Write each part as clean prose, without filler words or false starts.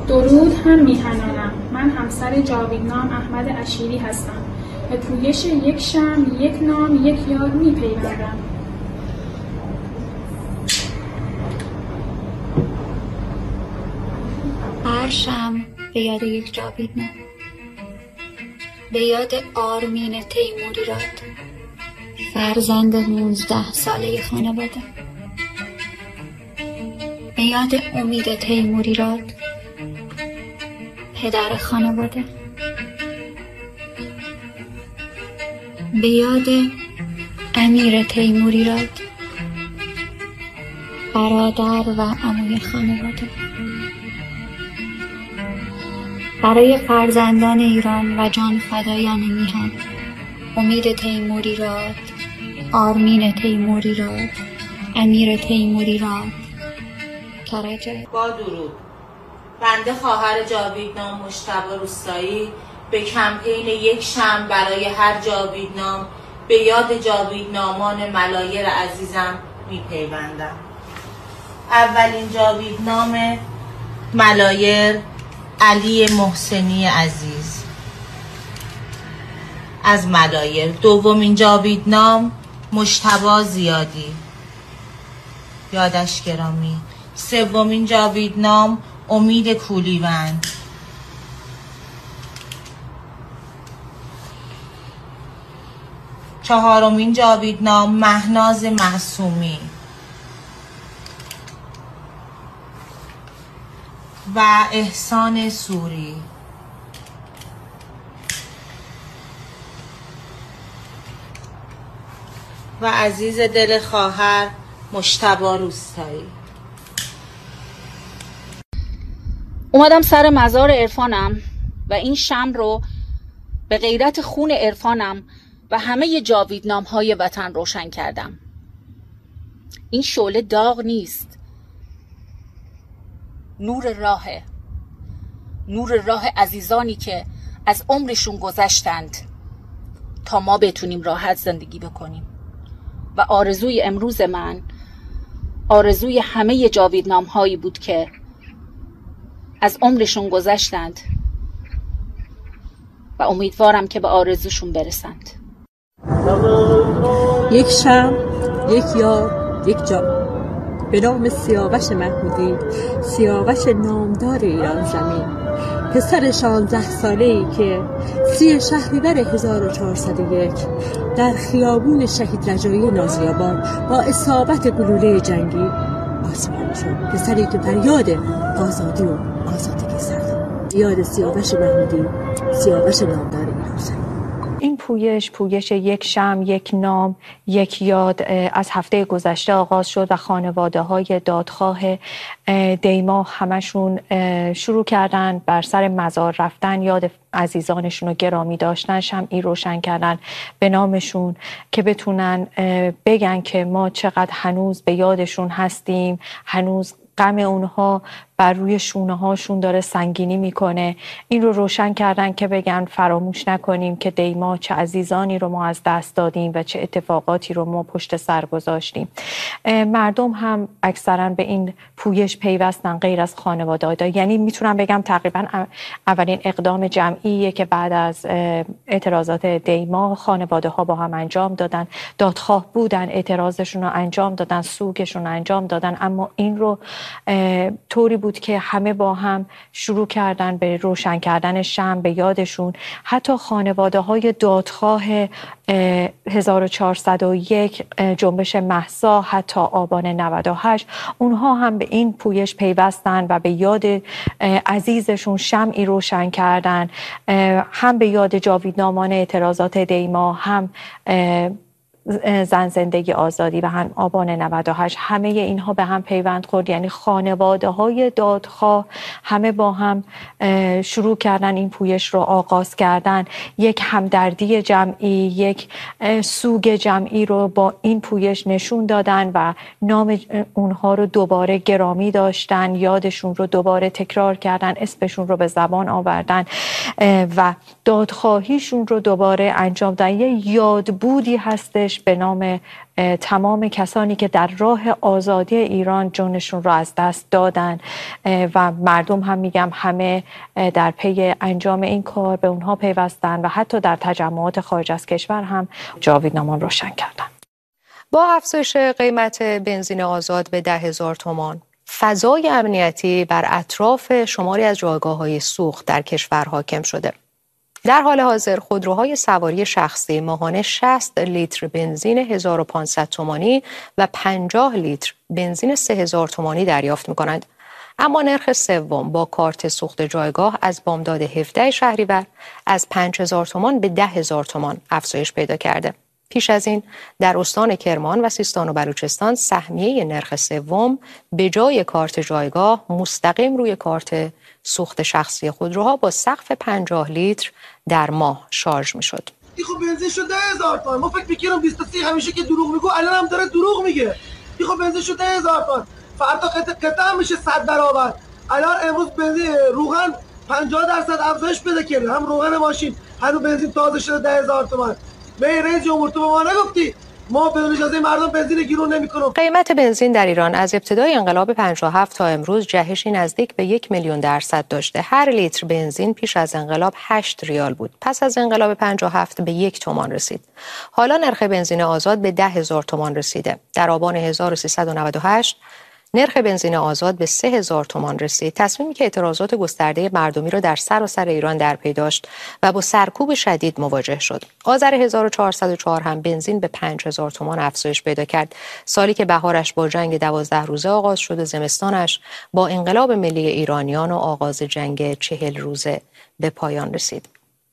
درود هم میهنانم. من همسر جاویدنام احمد عشیری هستم. به پویش یک شمع، یک نام، یک یاد میپیوندم. هر شمع به یاد یک جاویدنام، به یاد آرمین تیموریراد، فرزند 19 ساله خانواده، به یاد امید تیموریراد، پدر خانواده، به یاد امیر تیموریراد، برادر و عموی خانواده، برای فرزندان ایران و جان فدایان میهن، امید تیموریراد، آرمین تیموریراد، امیر تیموریراد، کرجه. با درود. بنده خواهر جاویدنام مجتبی روستایی به کمپین یک شمع برای هر جاویدنام به یاد جاویدنامان ملایر عزیزم میپیوندم. اولین جاویدنام ملایر علی محسنی عزیز از ملایر. دومین جاویدنام مجتبی زیادی، یادش گرامی. سومین جاویدنام امید کولیوند. چهارمین جاویدنام مهناز معصومی و احسان سوری. و عزیز دل خواهر مجتبی روستایی. اومدم سر مزار عرفانم و این شمع رو به غیرت خون عرفانم و همه جاویدنام های وطن روشن کردم. این شعله داغ نیست، نور راهه، نور راه عزیزانی که از عمرشون گذشتند تا ما بتونیم راحت زندگی بکنیم. و آرزوی امروز من، آرزوی همه جاویدنام هایی بود که از عمرشون گذشتند و امیدوارم که به آرزوشون برسند. یک شمع، یک یاد، یک جام. به نام سیاوش محمودی، سیاوش نامدار ایران زمین، پسر 16 ساله‌ای که 30 شهریور 1401 در خیابون شهید رجایی نازی‌آباد با اصابت گلوله جنگی آسمان شد. پسری که فریاد آزادی و آزادگی زد. یاد سیاوش محمودی، سیاوش نامدار ایران زمین. این پویش یک شمع، یک نام، یک یاد از هفته گذشته آغاز شد و خانواده های دادخواه دیما همشون شروع کردن بر سر مزار رفتن، یاد عزیزانشون رو گرامی داشتن، شمعی روشن کردن به نامشون که بتونن بگن که ما چقدر هنوز به یادشون هستیم، هنوز غم اونها بر روی شونه هاشون داره سنگینی میکنه. این رو روشن کردن که بگن فراموش نکنیم که دیما چه عزیزانی رو ما از دست دادیم و چه اتفاقاتی رو ما پشت سر گذاشتیم. مردم هم اکثرا به این پویش پیوستن غیر از خانواده. یعنی میتونم بگم تقریبا اولین اقدام جمعیه که بعد از اعتراضات دیما خانواده ها با هم انجام دادن، دادخواه بودن، اعتراضشون رو انجام دادن، سوگشون رو انجام دادن. اما این رو طوری بود که همه با هم شروع کردن به روشن کردن شمع به یادشون. حتی خانواده های دادخواه 1401 جنبش مهسا، حتی آبان 98، اونها هم به این پویش پیوستن و به یاد عزیزشون شمعی روشن کردن، هم به یاد جاویدنامان اعتراضات دیما، هم زن زندگی آزادی و هم آبان 98. همه اینها به هم پیوند خورد. یعنی خانواده های دادخواه همه با هم شروع کردن این پویش رو آغاز کردن. یک همدردی جمعی، یک سوگ جمعی رو با این پویش نشون دادن و نام اونها رو دوباره گرامی داشتن، یادشون رو دوباره تکرار کردن، اسمشون رو به زبان آوردن و دادخواهیشون رو دوباره انجام دادن. یه یادبودی هستش ستایش به نام تمام کسانی که در راه آزادی ایران جونشون رو از دست دادن و مردم هم میگم همه در پی انجام این کار به اونها پیوستن و حتی در تجمعات خارج از کشور هم جاویدنامان روشن کردن. با افزایش قیمت بنزین آزاد به 10,000 تومان، فضای امنیتی بر اطراف شماری از جایگاه‌های سوخت در کشور حاکم شده. در حال حاضر خودروهای سواری شخصی ماهانه 60 لیتر بنزین 1500 تومانی و 50 لیتر بنزین 3000 تومانی دریافت می‌کنند. اما نرخ سوم با کارت سوخت جایگاه از بامداد 17 شهریور از 5000 تومان به 10,000 تومان افزایش پیدا کرده. پیش از این در استان کرمان و سیستان و بلوچستان سهمیه نرخ سوم به جای کارت جایگاه مستقیم روی کارت سوخت شخصی خودروها با سقف 50 لیتر در ماه شارژ میشد. خب بنزین شد 10,000 تومان. ما فکر می‌کردیم 23 همیشه که دروغ میگه، الان هم داره دروغ میگه. خب بنزین شد 10,000 تومان. فردا قطعا میشه 100 برابر. الان امروز بنزین روغن 50% افزایش پیدا کرده، هم روغن ماشین هم بنزین تازه شده 10,000 تومان. به رئیس جمهور تو به ما نگفتی ما بدون اجازه مردم بنزین گیرون نمی‌کنیم. قیمت بنزین در ایران از ابتدای انقلاب 57 تا امروز جهشی نزدیک به 1,000,000% داشته. هر لیتر بنزین پیش از انقلاب 8 ریال بود. پس از انقلاب 57 به 1 تومان رسید. حالا نرخ بنزین آزاد به 10,000 تومان رسیده. در آبان 1398 نرخ بنزین آزاد به 3,000 تومان رسید. تصمیمی که اعتراضات گسترده مردمی را در سراسر ایران در پی داشت و با سرکوب شدید مواجه شد. آذر 1404 هم بنزین به 5,000 تومان افزایش پیدا کرد. سالی که بهارش با جنگ 12 روزه آغاز شد و زمستانش با انقلاب ملی ایرانیان و آغاز جنگ 40 روزه به پایان رسید.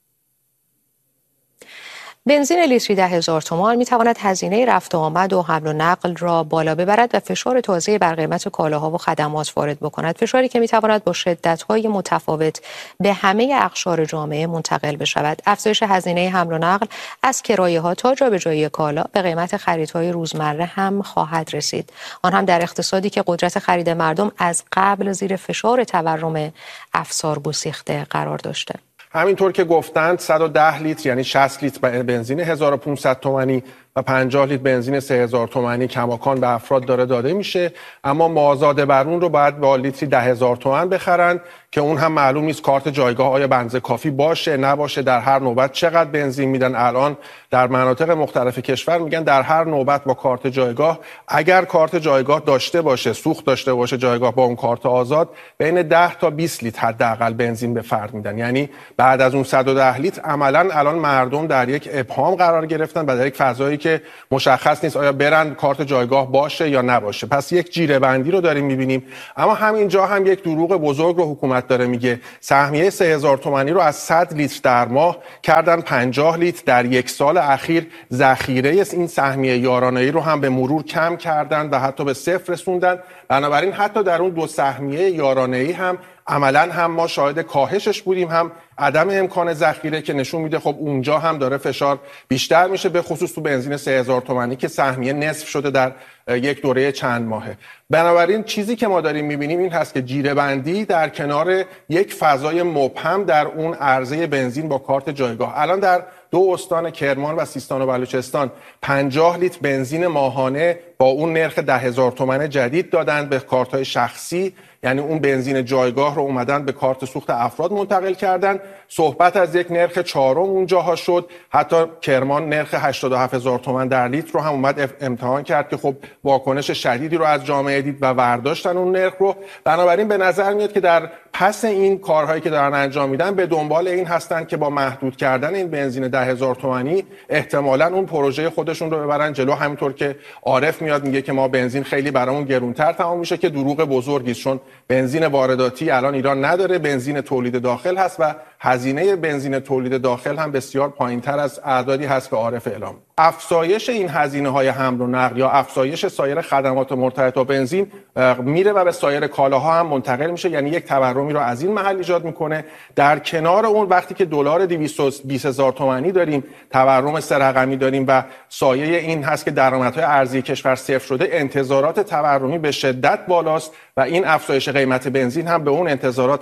بنزین لیتری 10,000 تومان می‌تواند هزینه رفت و آمد و حمل و نقل را بالا ببرد و فشار تازه‌ای بر قیمت کالاها و خدمات وارد بکند. فشاری که می‌تواند با شدت‌های متفاوت به همه اقشار جامعه منتقل بشود. افزایش هزینه حمل و نقل از کرایه‌ها تا جابجایی کالا به قیمت خریدهای روزمره هم خواهد رسید. آن هم در اقتصادی که قدرت خرید مردم از قبل زیر فشار تورم افسار گسیخته قرار داشته. همینطور که گفتند 110 لیتر یعنی 60 لیتر بنزین 1500 تومانی و 50 لیتر بنزین 3000 تومانی کماکان به افراد داره داده میشه، اما مازاد بر اون رو باید با لیتری 10,000 تومان بخرن که اون هم معلوم نیست کارت جایگاه آیا بنزین کافی باشه نباشه، در هر نوبت چقدر بنزین میدن. الان در مناطق مختلف کشور میگن در هر نوبت با کارت جایگاه اگر کارت جایگاه داشته باشه، سوخت داشته باشه جایگاه با اون کارت آزاد، بین 10 تا 20 لیتر حداقل بنزین به فرد میدن. یعنی بعد از اون 110 لیتر عملاً الان مردم در یک ابهام قرار گرفتن و در یک فضایی که مشخص نیست آیا برند کارت جایگاه باشه یا نباشه. پس یک جیره بندی رو داریم میبینیم. اما همینجا هم یک دروغ بزرگ رو حکومت داره میگه. سهمیه 3000 تومانی رو از 100 لیتر در ماه کردن 50 لیتر. در یک سال اخیر ذخیره این سهمیه یارانه‌ای رو هم به مرور کم کردن و حتی به صفر رسوندن. بنابراین حتی در اون دو سهمیه یارانه‌ای هم عملاً هم ما شاهد کاهشش بودیم، هم عدم امکان ذخیره که نشون میده خب اونجا هم داره فشار بیشتر میشه، به خصوص تو بنزین 3000 تومانی که سهمیه نصف شده در یک دوره چند ماهه. بنابراین چیزی که ما داریم میبینیم این هست که جیره بندی در کنار یک فضای مبهم در اون عرضه بنزین با کارت جایگاه. الان در دو استان کرمان و سیستان و بلوچستان 50 لیتر بنزین ماهانه با اون نرخ 10,000 تومان جدید دادن به کارت‌های شخصی، یعنی اون بنزین جایگاه رو اومدن به کارت سوخت افراد منتقل کردن. صحبت از یک نرخ چهارم اونجاها شد. حتی کرمان نرخ 87,000 تومان در لیتر رو هم اومد امتحان کرد که خب واکنش شدیدی رو از جامعه دید و برداشتن اون نرخ رو. بنابراین به نظر میاد که در پس این کارهایی که دارن انجام میدن به دنبال این هستن که با محدود کردن این بنزین 10,000 تومانی احتمالاً اون پروژه خودشون رو ببرن جلو. همینطور که عارف میاد میگه که ما بنزین خیلی برامون گرونتر تمام میشه که دروغ بزرگی است، چون بنزین وارداتی الان ایران نداره، بنزین تولید داخل هست و هزینه بنزین تولید داخل هم بسیار پایینتر از اعدادی هست که عارف اعلام. افزایش این هزینه‌های حمل و نقل یا افزایش سایر خدمات مرتبط با بنزین میره و به سایر کالاها هم منتقل میشه، یعنی یک تورمی رو از این محل ایجاد میکنه. در کنار اون وقتی که دلار 220,000 تومانی داریم، تورم سه رقمی داریم و سایه این هست که درآمدهای ارزی کشور صفر شده، انتظارات تورمی به شدت بالاست و این افزایش قیمت بنزین هم به اون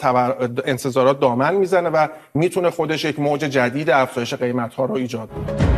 انتظارات دامن میزنه و میتونه خودش یک موج جدید افزایش قیمت‌ها رو ایجاد کنه.